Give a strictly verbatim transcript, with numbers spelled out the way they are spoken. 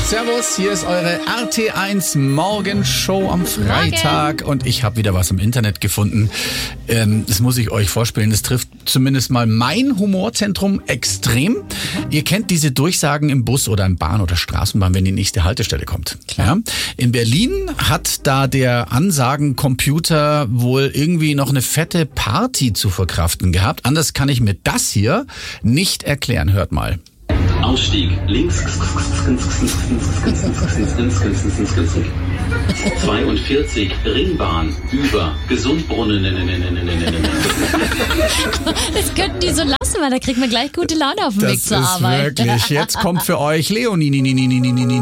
Servus, hier ist eure R T eins Morgenshow am Freitag und ich habe wieder was im Internet gefunden. Ähm, das muss ich euch vorspielen. Das trifft zumindest mal mein Humorzentrum extrem. Ihr kennt diese Durchsagen im Bus oder im Bahn- oder Straßenbahn, wenn die nächste Haltestelle kommt. Ja? In Berlin hat da der Ansagencomputer wohl irgendwie noch eine fette Party zu verkraften gehabt. Anders kann ich mir das hier nicht erklären. Hört mal. Ausstieg links zweiundvierzig Ringbahn über Gesundbrunnen. Das könnten die so lassen, weil da kriegt man gleich gute Laune auf dem Weg zur Das ist Arbeit. wirklich, jetzt kommt für euch Leonie.